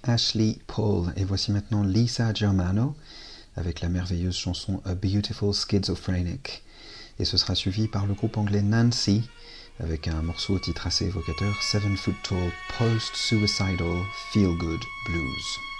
Ashley Paul. Et voici maintenant Lisa Germano avec la merveilleuse chanson A Beautiful Schizophrenic. Et ce sera suivi par le groupe anglais Nancy avec un morceau au titre assez évocateur, 7 Foot Tall Post-Suicidal Feel Good Blues.